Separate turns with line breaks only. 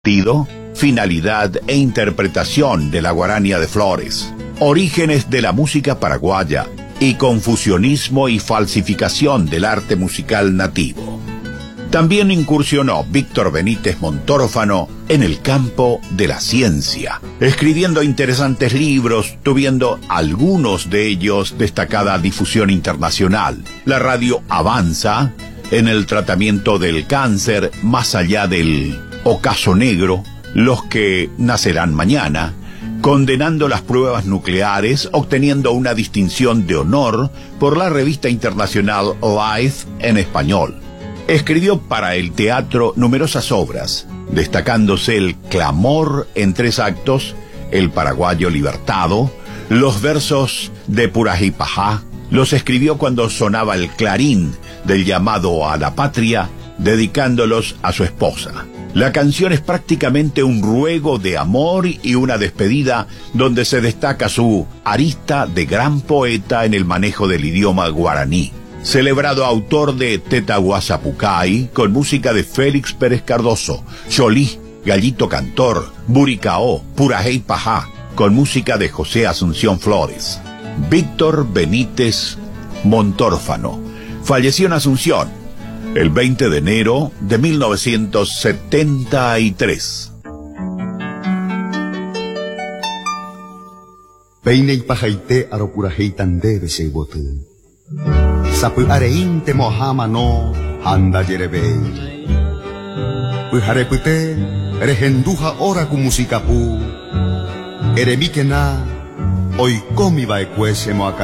Sentido, finalidad e interpretación de la guarania de Flores, orígenes de la música paraguaya y confusionismo y falsificación del arte musical nativo. También incursionó Víctor Benítez Montórfano en el campo de la ciencia, escribiendo interesantes libros, tuviendo algunos de ellos destacada difusión internacional. La radio avanza en el tratamiento del cáncer más allá del ocaso negro, los que nacerán mañana, condenando las pruebas nucleares, obteniendo una distinción de honor por la revista internacional Life en español. Escribió para el teatro numerosas obras, destacándose El clamor en 3 actos, El paraguayo libertado, los versos de Purajey Pajá. Los escribió cuando sonaba el clarín del llamado a la patria, dedicándolos a su esposa. La canción es prácticamente un ruego de amor y una despedida donde se destaca su arista de gran poeta en el manejo del idioma guaraní. Celebrado autor de Tetahuasapucay, con música de Félix Pérez Cardoso, Cholí, Gallito Cantor, Buricao, Purajey Pajá, con música de José Asunción Flores. Víctor Benítez Montórfano falleció en Asunción el 20 de enero de 1973.
Peinei pajaite aropurajei tande beseibote. Sapu areinte mohama no handa yerebei. Pujarepute rehenduja ora ku musikapu. Eremikena oikomi baekwese moaka.